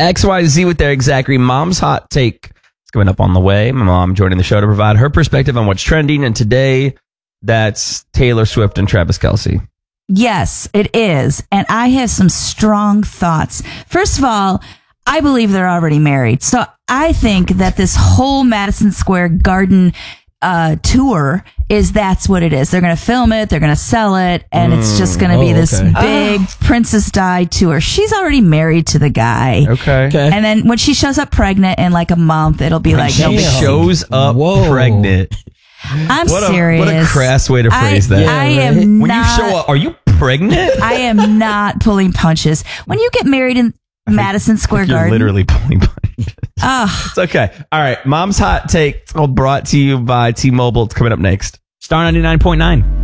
XYZ with Eric Zachary. Mom's hot take is coming up on the way. My mom joining the show to provide her perspective on what's trending. And today, that's Taylor Swift and Travis Kelce. Yes, it is. And I have some strong thoughts. First of all, I believe they're already married. So I think that this whole Madison Square Garden tour that's what it is. They're going to film it, they're going to sell it, and it's just going to be this big Princess Di tour. She's already married to the guy. Okay. And then when she shows up pregnant in like a month, it'll be like... She shows up pregnant. I'm serious. What a crass way to phrase that. I am when not... you show up, are you pregnant? I am not pulling punches. When you get married in Madison Square Garden... You're literally pulling punches. It's okay. All right. Mom's hot take brought to you by T-Mobile. It's coming up next. Star 99.9.